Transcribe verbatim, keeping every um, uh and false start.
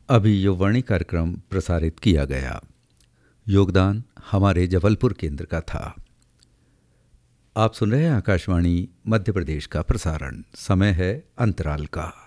अभी युववाणी कार्यक्रम प्रसारित किया गया। योगदान हमारे जबलपुर केंद्र का था। आप सुन रहे हैं आकाशवाणी मध्य प्रदेश का प्रसारण। समय है अंतराल का।